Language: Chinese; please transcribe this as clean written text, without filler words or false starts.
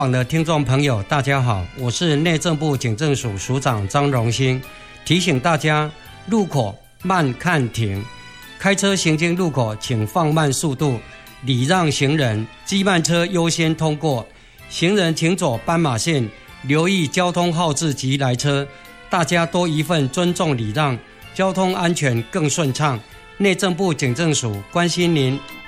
网的听众朋友大家好，我是内政部警政署署长张荣兴，提醒大家路口慢看停，开车行经路口请放慢速度，礼让行人，机慢车优先通过，行人请走斑马线，留意交通号志及来车，大家多一份尊重礼让，交通安全更顺畅。内政部警政署关心您。